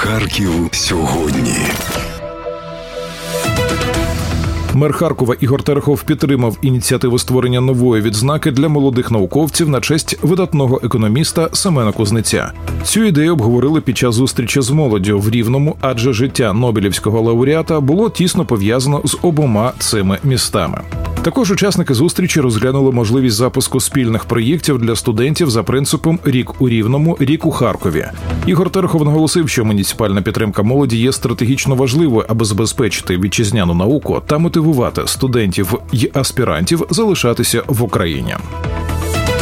Харків сьогодні. Мер Харкова Ігор Терехов підтримав ініціативу створення нової відзнаки для молодих науковців на честь видатного економіста Семена Кузнеця. Цю ідею обговорили під час зустрічі з молоддю в Рівному, адже життя Нобелівського лауреата було тісно пов'язано з обома цими містами. Також учасники зустрічі розглянули можливість запуску спільних проєктів для студентів за принципом «Рік у Рівному, рік у Харкові». Ігор Терехов наголосив, що муніципальна підтримка молоді є стратегічно важливою, аби забезпечити вітчизняну науку та мотивувати студентів й аспірантів залишатися в Україні.